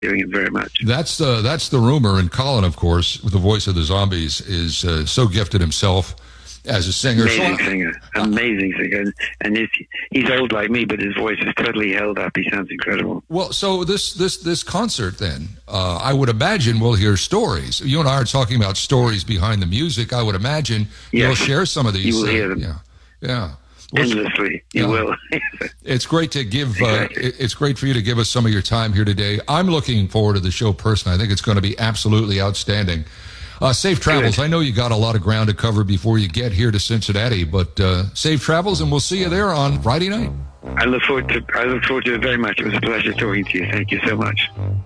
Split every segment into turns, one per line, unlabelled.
doing it very much.
That's the rumor. And Colin, of course, the voice of the Zombies, is so gifted himself as a singer.
Amazing singer. And he's old like me, but his voice is totally held up. He sounds incredible.
Well, so this concert then, I would imagine we'll hear stories. You and I are talking about stories behind the music. I would imagine you'll share some of these.
You will hear them.
Yeah.
Endlessly. You will.
It's great to give, it's great for you to give us some of your time here today. I'm looking forward to the show personally. I think it's going to be absolutely outstanding. Safe travels.
Good.
I know you got a lot of ground to cover before you get here to Cincinnati, but safe travels, and we'll see you there on Friday night.
I look forward to it very much. It was a pleasure talking to you. Thank you so much.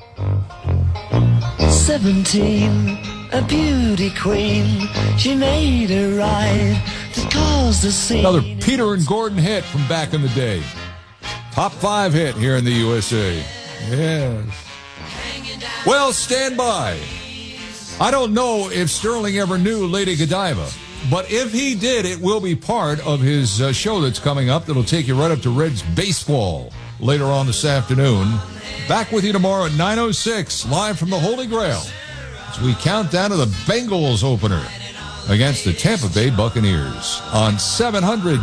17, a beauty queen. She made a ride that caused a scene.
Another Peter and Gordon hit from back in the day. Top 5 hit here in the USA. Yes. Well, stand by. I don't know if Sterling ever knew Lady Godiva, but if he did, it will be part of his show that's coming up that'll take you right up to Reds baseball later on this afternoon. Back with you tomorrow at 9:06, live from the Holy Grail, as we count down to the Bengals opener against the Tampa Bay Buccaneers on 700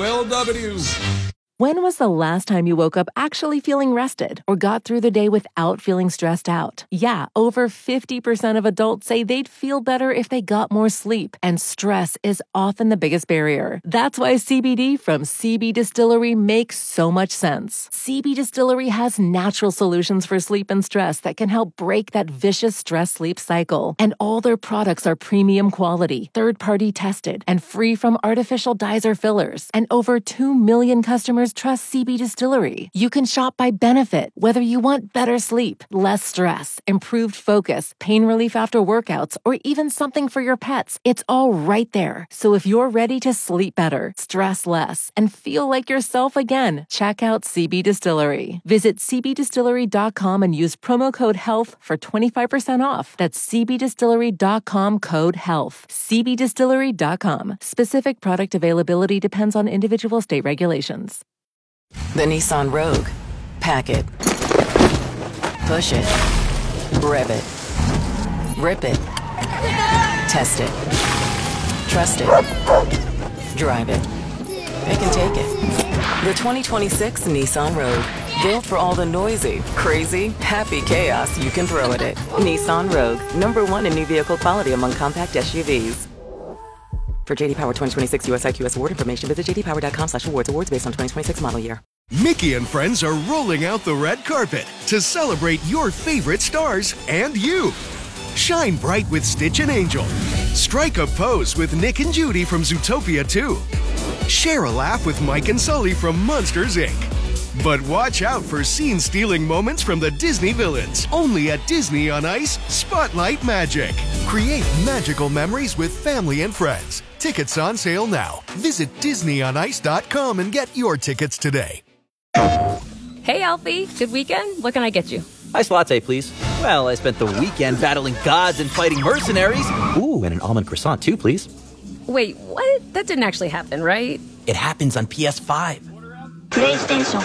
WLW.
When was the last time you woke up actually feeling rested or got through the day without feeling stressed out? Yeah, over 50% of adults say they'd feel better if they got more sleep, and stress is often the biggest barrier. That's why CBD from CB Distillery makes so much sense. CB Distillery has natural solutions for sleep and stress that can help break that vicious stress-sleep cycle. And all their products are premium quality, third-party tested, and free from artificial dyes or fillers. And over 2 million customers trust CB Distillery. You can shop by benefit, whether you want better sleep, less stress, improved focus, pain relief after workouts, or even something for your pets. It's all right there. So if you're ready to sleep better, stress less, and feel like yourself again, check out CB Distillery. Visit cbdistillery.com and use promo code HEALTH for 25% off. That's cbdistillery.com, code HEALTH. cbdistillery.com. Specific product availability depends on individual state regulations.
The Nissan Rogue. Pack it. Push it. Rev it. Rip it. Test it. Trust it. Drive it. Pick and take it. The 2026 Nissan Rogue. Built for all the noisy, crazy, happy chaos you can throw at it. Nissan Rogue. #1 in new vehicle quality among compact SUVs. For JD Power 2026 US IQS award information, visit jdpower.com/awards. Awards based on 2026 model year.
Mickey and friends are rolling out the red carpet to celebrate your favorite stars and you. Shine bright with Stitch and Angel. Strike a pose with Nick and Judy from Zootopia 2. Share a laugh with Mike and Sully from Monsters, Inc. But watch out for scene-stealing moments from the Disney villains. Only at Disney on Ice Spotlight Magic. Create magical memories with family and friends. Tickets on sale now. Visit DisneyOnIce.com and get your tickets today.
Hey, Alfie. Good weekend? What can I get you?
Iced latte, please. Well, I spent the weekend battling gods and fighting mercenaries. Ooh, and an almond croissant, too, please.
Wait, what? That didn't actually happen, right?
It happens on PS5.
PlayStation.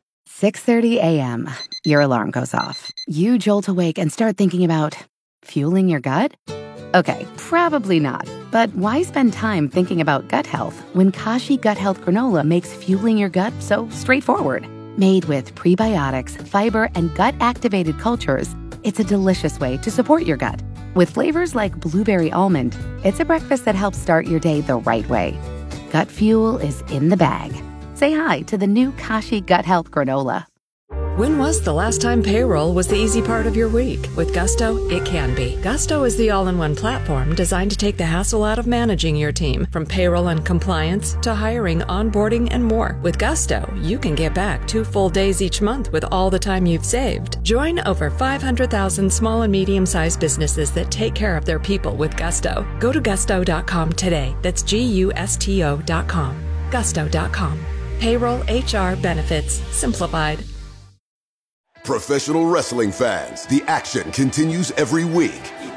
6:30 a.m. Your alarm goes off. You jolt awake and start thinking about fueling your gut? Okay, probably not. But why spend time thinking about gut health when Kashi Gut Health Granola makes fueling your gut so straightforward? Made with prebiotics, fiber, and gut-activated cultures, it's a delicious way to support your gut. With flavors like blueberry almond, it's a breakfast that helps start your day the right way. Gut fuel is in the bag. Say hi to the new Kashi Gut Health Granola.
When was the last time payroll was the easy part of your week? With Gusto, it can be. Gusto is the all-in-one platform designed to take the hassle out of managing your team, from payroll and compliance to hiring, onboarding, and more. With Gusto, you can get back 2 full days each month with all the time you've saved. Join over 500,000 small and medium-sized businesses that take care of their people with Gusto. Go to gusto.com today. That's GUSTO.com. Gusto.com. Payroll, HR, benefits, simplified.
Professional wrestling fans, the action continues every week.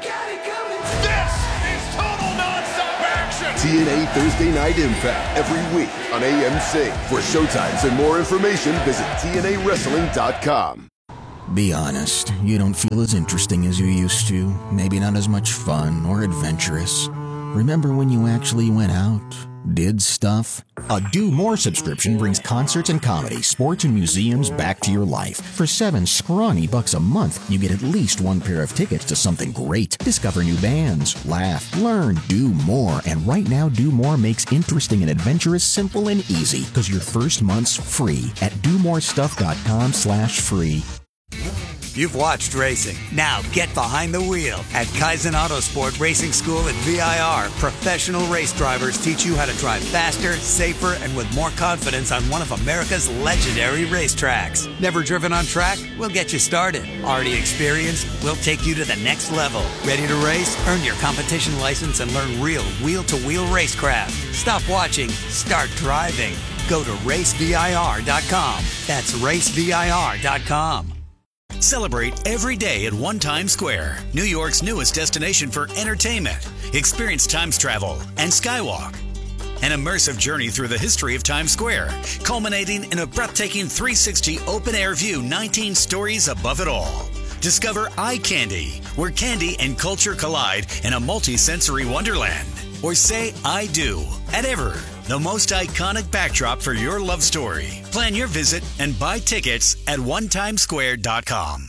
This is total nonstop action!
TNA Thursday Night Impact every week on AMC. For showtimes and more information, visit TNAWrestling.com.
Be honest, you don't feel as interesting as you used to. Maybe not as much fun or adventurous. Remember when you actually went out, did stuff? A Do More subscription brings concerts and comedy, sports and museums back to your life. For $7 scrawny a month, you get at least one pair of tickets to something great. Discover new bands, laugh, learn, do more. And right now, Do More makes interesting and adventurous simple and easy, because your first month's free at domorestuff.com/free.
You've watched racing. Now get behind the wheel. At Kaizen Autosport Racing School at VIR, professional race drivers teach you how to drive faster, safer, and with more confidence on one of America's legendary racetracks. Never driven on track? We'll get you started. Already experienced? We'll take you to the next level. Ready to race? Earn your competition license and learn real wheel-to-wheel racecraft. Stop watching. Start driving. Go to racevir.com. That's racevir.com.
Celebrate every day at One Times Square, New York's newest destination for entertainment. Experience Times Travel and Skywalk, an immersive journey through the history of Times Square, culminating in a breathtaking 360 open-air view 19 stories above it all. Discover Eye Candy, where candy and culture collide in a multi-sensory wonderland. Or say I do at Ever, the most iconic backdrop for your love story. Plan your visit and buy tickets at onetimesquare.com.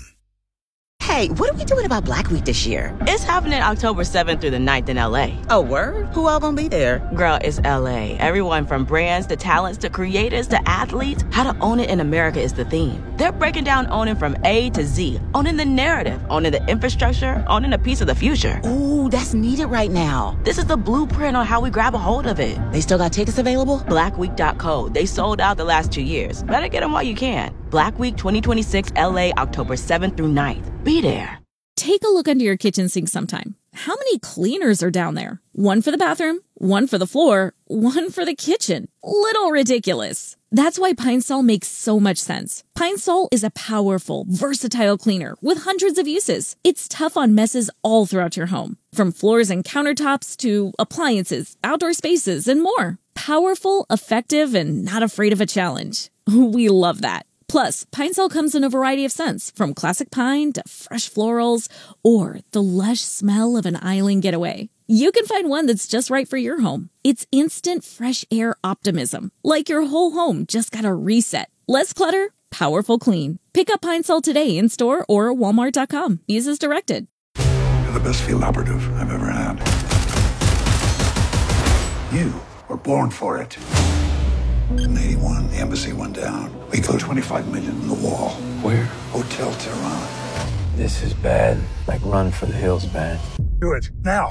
Hey, what are we doing about Black Week this year?
It's happening October 7th through the 9th in LA.
Oh, word? Who all gonna be there?
Girl, it's LA. Everyone from brands to talents to creators to athletes. How to own it in America is the theme. They're breaking down owning from A to Z. Owning the narrative, owning the infrastructure, owning a piece of the future.
Ooh, that's needed right now.
This is the blueprint on how we grab a hold of it.
They still got tickets available?
Blackweek.co. They sold out the last 2 years. Better get them while you can. Black Week 2026 LA, October 7th through 9th. Be there.
Take a look under your kitchen sink sometime. How many cleaners are down there? One for the bathroom, one for the floor, one for the kitchen. Little ridiculous. That's why Pine Sol makes so much sense. Pine Sol is a powerful, versatile cleaner with hundreds of uses. It's tough on messes all throughout your home, from floors and countertops to appliances, outdoor spaces, and more. Powerful, effective, and not afraid of a challenge. We love that. Plus, Pine Sol comes in a variety of scents, from classic pine to fresh florals, or the lush smell of an island getaway. You can find one that's just right for your home. It's instant fresh air optimism, like your whole home just got a reset. Less clutter, powerful clean. Pick up Pine Sol today in store or walmart.com. Use as directed.
You're the best field operative I've ever had. You were born for it. In 81, the embassy went down. We put $25 million in the wall.
Where?
Hotel Tehran.
This is bad. Like Run for the Hills bad.
Do it, now.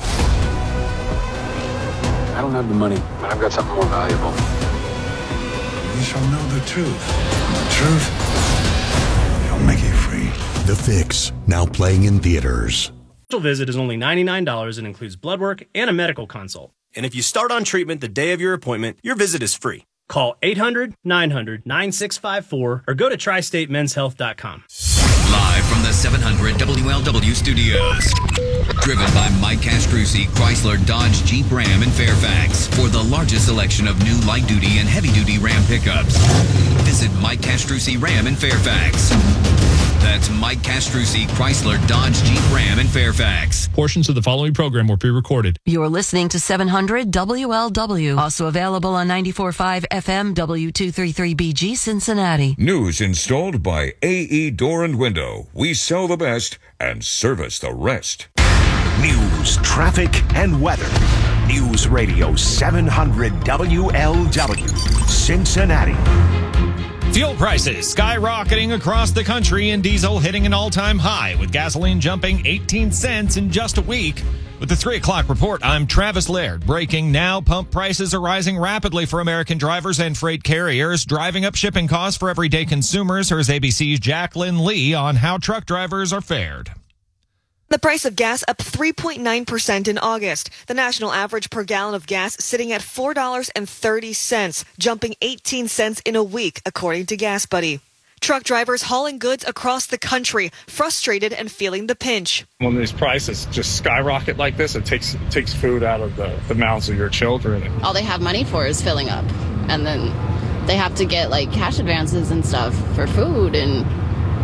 I don't have the money, but I've got something more valuable.
You shall know the truth. And the truth shall make you free.
The Fix, now playing in theaters.
The visit is only $99 and includes blood work and a medical consult. And if you start on treatment the day of your appointment, your visit is free. Call 800-900-9654 or go to tristatemenshealth.com.
Live from the 700 WLW studios. Driven by Mike Castrucci, Chrysler, Dodge, Jeep, Ram in Fairfax. For the largest selection of new light-duty and heavy-duty Ram pickups. Visit Mike Castrucci Ram in Fairfax. That's Mike Castrucci, Chrysler, Dodge, Jeep, Ram in Fairfax.
Portions of the following program were pre-recorded.
You're listening to 700 WLW. Also available on 94.5 FM W233BG Cincinnati.
News installed by AE Door and Window. We sell the best and service the rest.
News, traffic, and weather. News Radio 700 WLW, Cincinnati.
Fuel prices skyrocketing across the country and diesel hitting an all-time high, with gasoline jumping 18 cents in just a week. With the 3 o'clock report, I'm Travis Laird. Breaking now, pump prices are rising rapidly for American drivers and freight carriers, driving up shipping costs for everyday consumers. Here's ABC's Jacqueline Lee on how truck drivers are fared.
The price of gas up 3.9% in August. The national average per gallon of gas sitting at $4.30, jumping 18 cents in a week, according to Gas Buddy. Truck drivers hauling goods across the country, frustrated and feeling the pinch.
When these prices just skyrocket like this, it takes food out of the mouths of your children.
All they have money for is filling up, and then they have to get like cash advances and stuff for food, and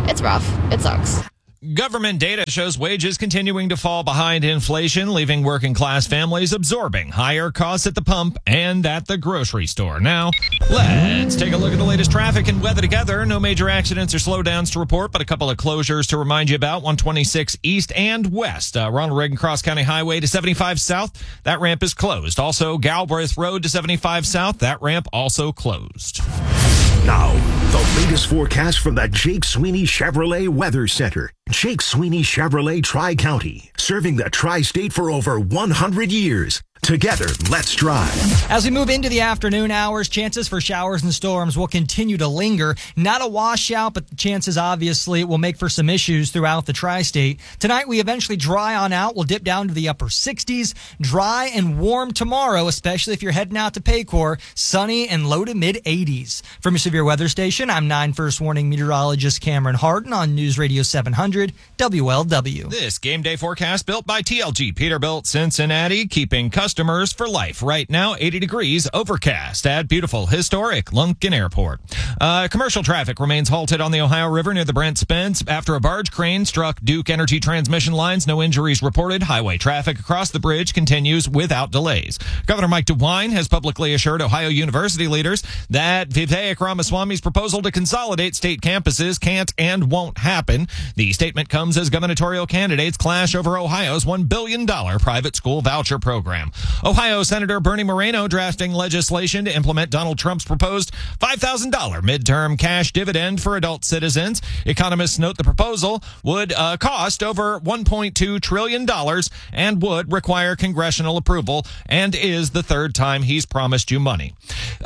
It's rough. It sucks.
Government data shows wages continuing to fall behind inflation, leaving working class families absorbing higher costs at the pump and at the grocery store. Now, let's take a look at the latest traffic and weather together. No major accidents or slowdowns to report, but a couple of closures to remind you about. 126 east and west. Ronald Reagan Cross County Highway to 75 south. That ramp is closed. Also, Galbraith Road to 75 south. That ramp also closed.
Now, the latest forecast from the Jake Sweeney Chevrolet Weather Center. Jake Sweeney Chevrolet Tri-County, serving the Tri-State for over 100 years. Together, let's drive.
As we move into the afternoon hours, chances for showers and storms will continue to linger. Not a washout, but the chances obviously will make for some issues throughout the tri-state. Tonight, we eventually dry on out. We'll dip down to the upper 60s. Dry and warm tomorrow, especially if you're heading out to Paycor. Sunny and low to mid 80s. From your severe weather station, I'm 9 First Warning meteorologist Cameron Harden on News Radio 700 WLW.
This game day forecast built by TLG Peterbilt Cincinnati, keeping customers for life. Right now, 80 degrees, overcast at beautiful, historic Lunken Airport. Commercial traffic remains halted on the Ohio River near the Brent Spence after a barge crane struck Duke Energy transmission lines. No injuries reported. Highway traffic across the bridge continues without delays. Governor Mike DeWine has publicly assured Ohio University leaders that Vivek Ramaswamy's proposal to consolidate state campuses can't and won't happen. The statement comes as gubernatorial candidates clash over Ohio's $1 billion private school voucher program. Ohio Senator Bernie Moreno drafting legislation to implement Donald Trump's proposed $5,000 midterm cash dividend for adult citizens. Economists note the proposal would cost over $1.2 trillion and would require congressional approval and is the third time he's promised you money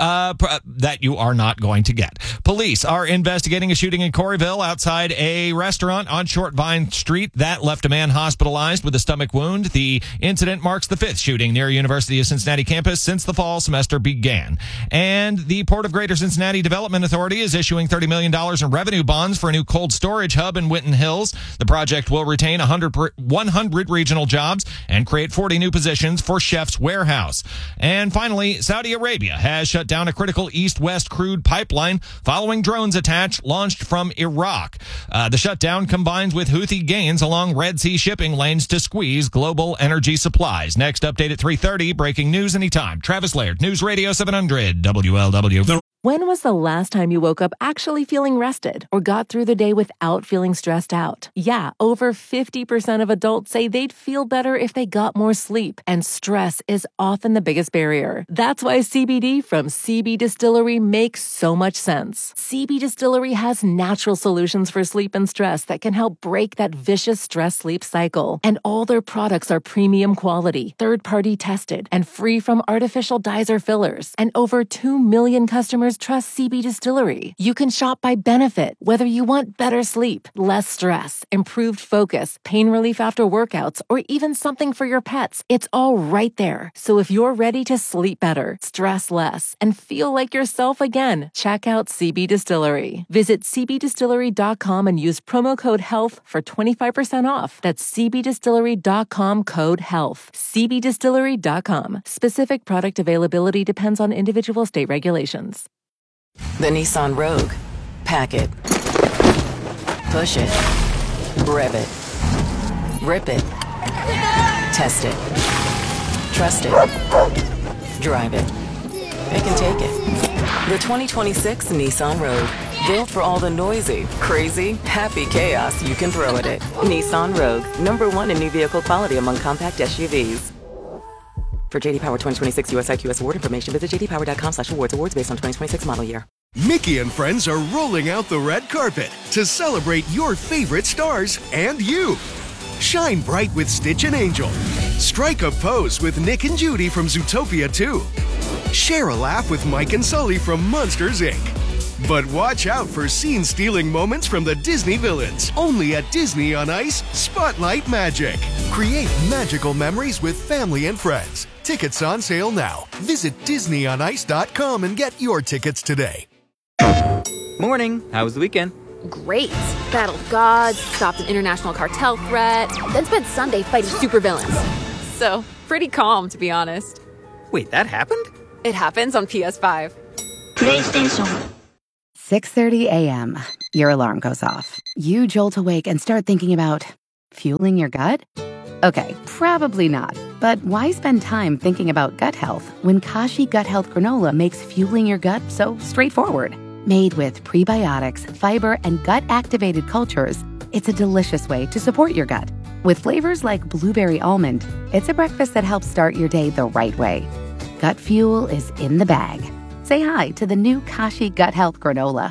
that you are not going to get. Police are investigating a shooting in Corryville outside a restaurant on Short Vine Street that left a man hospitalized with a stomach wound. The incident marks the fifth shooting near University of Cincinnati campus since the fall semester began. And the Port of Greater Cincinnati Development Authority is issuing $30 million in revenue bonds for a new cold storage hub in Winton Hills. The project will retain 100 regional jobs and create 40 new positions for Chef's Warehouse. And finally, Saudi Arabia has shut down a critical east-west crude pipeline following drones attached launched from Iraq. The shutdown combines with Houthi gains along Red Sea shipping lanes to squeeze global energy supplies. Next update at 3:30. Breaking news anytime. Travis Laird, News Radio 700 WLW.
When was the last time you woke up actually feeling rested or got through the day without feeling stressed out? Yeah, over 50% of adults say they'd feel better if they got more sleep, and stress is often the biggest barrier. That's why CBD from CB Distillery makes so much sense. CB Distillery has natural solutions for sleep and stress that can help break that vicious stress-sleep cycle. And all their products are premium quality, third-party tested, and free from artificial dyes or fillers. And over 2 million customers trust CB Distillery. You can shop by benefit, whether you want better sleep, less stress, improved focus, pain relief after workouts, or even something for your pets. It's all right there. So if you're ready to sleep better, stress less, and feel like yourself again, check out CB Distillery. Visit cbdistillery.com and use promo code HEALTH for 25% off. That's cbdistillery.com code HEALTH. cbdistillery.com. Specific product availability depends on individual state regulations.
The Nissan Rogue. Pack it. Push it. Rev it. Rip it. Test it. Trust it. Drive it. It can take it. The 2026 Nissan Rogue. Built for all the noisy, crazy, happy chaos you can throw at it. Nissan Rogue. #1 in new vehicle quality among compact SUVs. For JD Power 2026 US IQS award information, visit jdpower.com/awards. Awards based on 2026 model year.
Mickey and friends are rolling out the red carpet to celebrate your favorite stars and you. Shine bright with Stitch and Angel. Strike a pose with Nick and Judy from Zootopia 2. Share a laugh with Mike and Sully from Monsters, Inc. But watch out for scene-stealing moments from the Disney villains. Only at Disney on Ice Spotlight Magic. Create magical memories with family and friends. Tickets on sale now. Visit DisneyOnIce.com and get your tickets today.
Morning. How was the weekend?
Great. Battled gods, stopped an international cartel threat, then spent Sunday fighting supervillains. So, pretty calm, to be honest.
Wait, that happened?
It happens on PS5.
PlayStation. 6:30 a.m. Your alarm goes off. You jolt awake and start thinking about fueling your gut? Okay, probably not. But why spend time thinking about gut health when Kashi Gut Health Granola makes fueling your gut so straightforward? Made with prebiotics, fiber, and gut-activated cultures, it's a delicious way to support your gut. With flavors like blueberry almond, it's a breakfast that helps start your day the right way. Gut fuel is in the bag. Say hi to the new Kashi Gut Health Granola.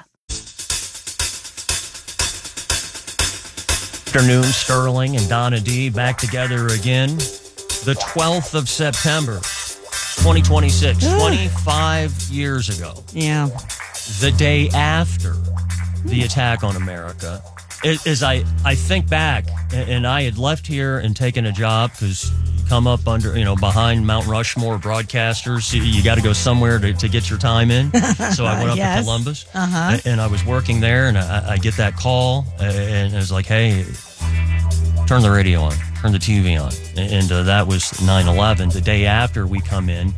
Afternoon, Sterling and Donna D back together again. The 12th of September, 2026, 25 years ago.
Yeah.
The day after the attack on America. As I think back, and I had left here and taken a job because you come up under, behind Mount Rushmore broadcasters, you got to go somewhere to get your time in. So I went up to Columbus, and I was working there, and I get that call, and it was like, hey, turn the radio on, turn the TV on. And that was 9/11. The day after we come in,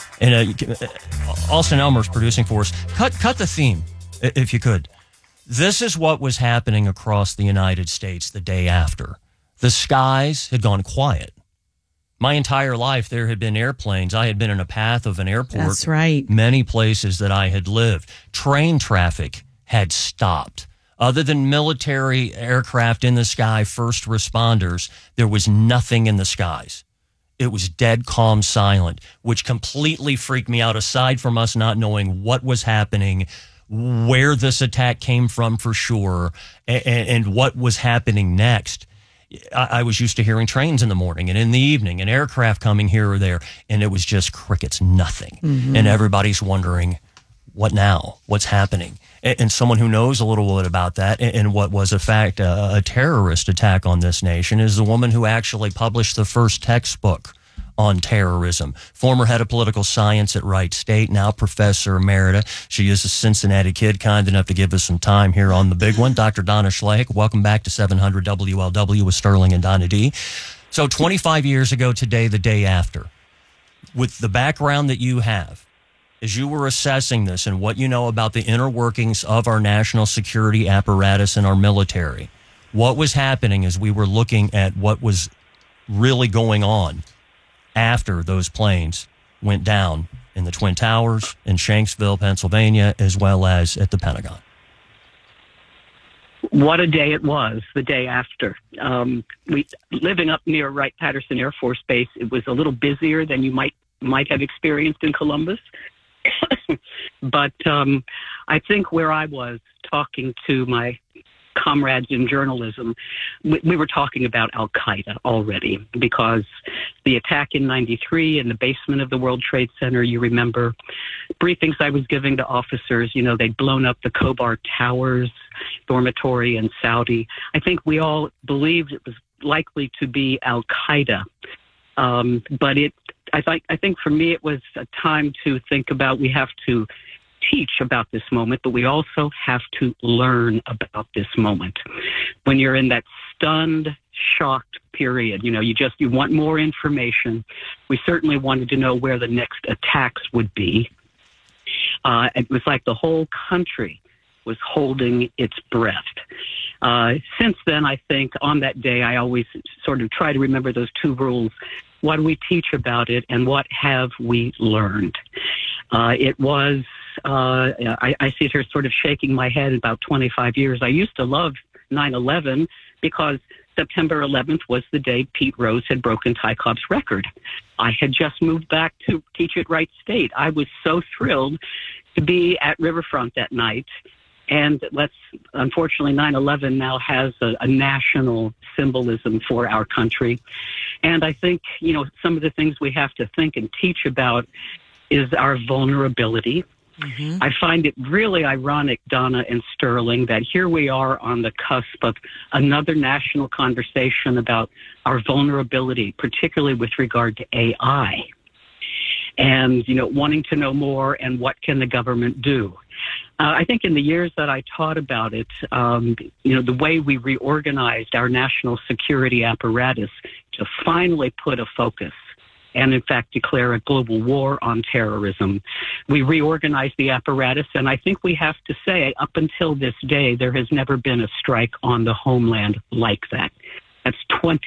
and Austin Elmer's producing for us. Cut the theme, if you could. This is what was happening across the United States the day after. The skies had gone quiet. My entire life, there had been airplanes. I had been in a path of an airport.
That's right.
Many places that I had lived. Train traffic had stopped. Other than military aircraft in the sky, first responders, there was nothing in the skies. It was dead, calm, silent, which completely freaked me out, aside from us not knowing what was happening, where this attack came from for sure, and what was happening next. I was used to hearing trains in the morning and in the evening and aircraft coming here or there, and it was just crickets, nothing.
Mm-hmm.
And everybody's wondering, what now? What's happening? And someone who knows a little bit about that and what was, in fact, a terrorist attack on this nation is the woman who actually published the first textbook on terrorism. Former head of political science at Wright State, now Professor Emerita. She is a Cincinnati kid, kind enough to give us some time here on the big one. Dr. Donna Schlake, welcome back to 700 WLW with Sterling and Donna D. So 25 years ago today, the day after, with the background that you have, as you were assessing this and what you know about the inner workings of our national security apparatus and our military, what was happening as we were looking at what was really going on after those planes went down in the Twin Towers, in Shanksville, Pennsylvania, as well as at the Pentagon?
What a day it was, the day after. Living up near Wright-Patterson Air Force Base, it was a little busier than you might have experienced in Columbus. But I think where I was talking to my comrades in journalism, we were talking about Al-Qaeda already, because the attack in 93 in the basement of the World Trade Center, you remember briefings I was giving to officers, they'd blown up the Khobar Towers dormitory in Saudi. I think we all believed it was likely to be Al-Qaeda. But I think for me, it was a time to think about, we have to teach about this moment, but we also have to learn about this moment. When you're in that stunned, shocked period, you want more information. We certainly wanted to know where the next attacks would be. It was like the whole country was holding its breath. Since then, I think on that day, I always sort of try to remember those two rules. What do we teach about it, and what have we learned? It was, I sit here sort of shaking my head about 25 years. I used to love 9/11 because September 11th was the day Pete Rose had broken Ty Cobb's record. I had just moved back to teach at Wright State. I was so thrilled to be at Riverfront that night. And unfortunately, 9/11 now has a national symbolism for our country. And I think, some of the things we have to think and teach about is our vulnerability. Mm-hmm. I find it really ironic, Donna and Sterling, that here we are on the cusp of another national conversation about our vulnerability, particularly with regard to AI. And, wanting to know more and what can the government do. I think in the years that I taught about it, the way we reorganized our national security apparatus to finally put a focus and in fact declare a global war on terrorism. We reorganized the apparatus, and I think we have to say, up until this day, there has never been a strike on the homeland like that. That's 20